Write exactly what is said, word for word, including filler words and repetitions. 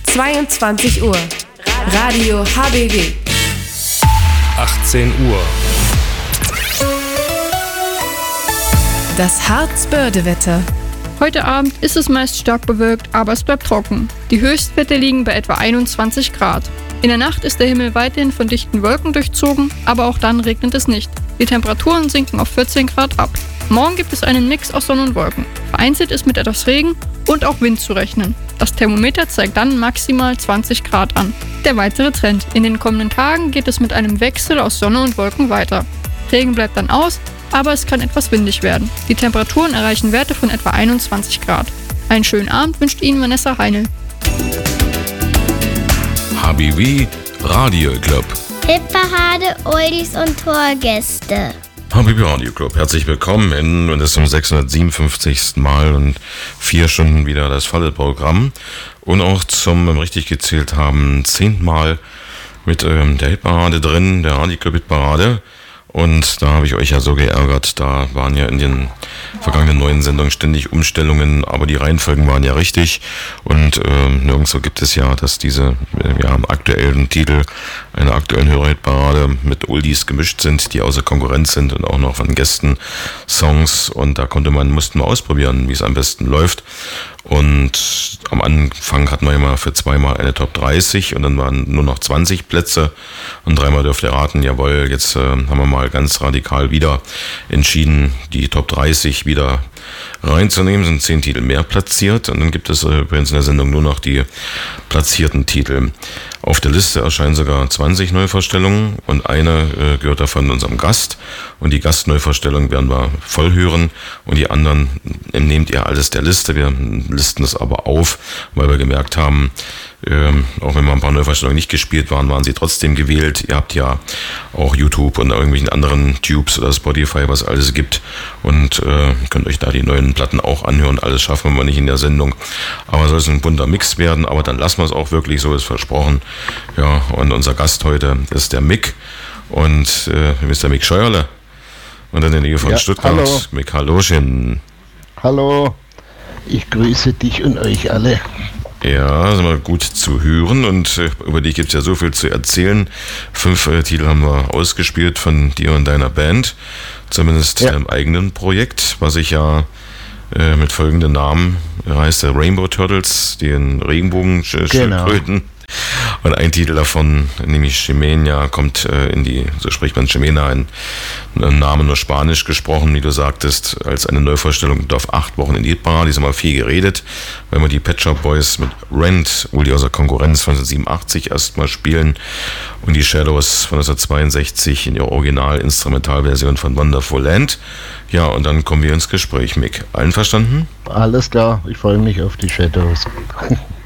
zweiundzwanzig Uhr. Radio H B W. achtzehn Uhr. Das Harz-Börde-Wetter. Heute Abend ist es meist stark bewölkt, aber es bleibt trocken. Die Höchstwerte liegen bei etwa einundzwanzig Grad. In der Nacht ist der Himmel weiterhin von dichten Wolken durchzogen, aber auch dann regnet es nicht. Die Temperaturen sinken auf vierzehn Grad ab. Morgen gibt es einen Mix aus Sonne und Wolken. Vereinzelt ist mit etwas Regen und auch Wind zu rechnen. Das Thermometer zeigt dann maximal zwanzig Grad an. Der weitere Trend. In den kommenden Tagen geht es mit einem Wechsel aus Sonne und Wolken weiter. Regen bleibt dann aus, aber es kann etwas windig werden. Die Temperaturen erreichen Werte von etwa einundzwanzig Grad. Einen schönen Abend wünscht Ihnen Vanessa Heinl. H B W Radio Club. Hitparade, Oldies und Torgäste. H B W Radio Club, herzlich willkommen in, und das ist zum sechshundertsiebenundfünfzigsten Mal und vier Stunden wieder das volle Programm. Und auch zum, wenn wir richtig gezählt haben, zehnten Mal mit ähm, der Hitparade drin, der Radio Club Hitparade. Und da habe ich euch ja so geärgert, da waren ja in den vergangenen neuen Sendungen ständig Umstellungen, aber die Reihenfolgen waren ja richtig und äh, nirgendwo gibt es ja, dass diese äh, ja, aktuellen Titel einer aktuellen Hörerhitparade mit Oldies gemischt sind, die außer Konkurrenz sind und auch noch von Gästen Songs, und da konnte man, mussten wir ausprobieren, wie es am besten läuft. Und am Anfang hatten wir immer für zweimal eine Top dreißig und dann waren nur noch zwanzig Plätze und dreimal dürft ihr raten, jawohl, jetzt äh, haben wir mal ganz radikal wieder entschieden, die Top dreißig wieder reinzunehmen, sind zehn Titel mehr platziert und dann gibt es äh, übrigens in der Sendung nur noch die platzierten Titel. Auf der Liste erscheinen sogar zwanzig Neuvorstellungen und eine äh, gehört davon unserem Gast, und die Gastneuvorstellung werden wir voll hören und die anderen äh, nehmt ihr alles der Liste. Wir listen das aber auf, weil wir gemerkt haben, ähm, auch wenn mal ein paar Neuvorstellungen nicht gespielt waren, waren sie trotzdem gewählt. Ihr habt ja auch YouTube und irgendwelchen anderen Tubes oder Spotify, was alles gibt, und äh, könnt euch da die neuen Platten auch anhören. Alles schaffen wir nicht in der Sendung, aber soll es ein bunter Mix werden, aber dann lassen wir es auch wirklich, so ist versprochen. Ja, und unser Gast heute ist der Mick und äh, Mister Mick Scheuerle und in der Nähe von ja, Stuttgart. Hallo. Mick, Hallochen. Hallo, ich grüße dich und euch alle. Ja, ist immer gut zu hören und äh, über dich gibt es ja so viel zu erzählen. Fünf äh, Titel haben wir ausgespielt von dir und deiner Band, zumindest ja. Deinem eigenen Projekt, was ich ja äh, mit folgendem Namen heißt, der Rainbow Turtles, den Regenbogenschildkröten. Genau. Und ein Titel davon, nämlich Ximena, kommt äh, in die, so spricht man Ximena, ein, ein Name nur Spanisch gesprochen, wie du sagtest, als eine Neuvorstellung auf acht Wochen in die Hitparade. Die haben wir viel geredet, weil wir die Pet Shop Boys mit Rent, wohl die außer Konkurrenz von neunzehnhundertsiebenundachtzig erstmal spielen, und die Shadows von neunzehnhundertzweiundsechzig in ihrer Original-Instrumentalversion von Wonderful Land. Ja, und dann kommen wir ins Gespräch, Mick. Einverstanden? Alles klar, ich freue mich auf die Shadows.